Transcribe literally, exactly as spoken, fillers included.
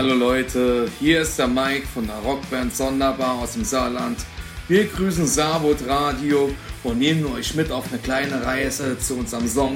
Hallo Leute, hier ist der Mike von der Rockband Sonderbar aus dem Saarland. Wir grüßen Saarbrot Radio und nehmen euch mit auf eine kleine Reise zu unserem Song